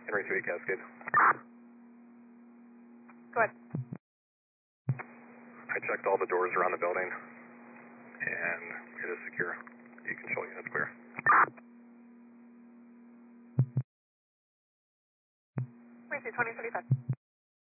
Henry 3 Cascade. Go ahead. I checked all the doors around the building, and it is secure. You control units clear. We see 2035.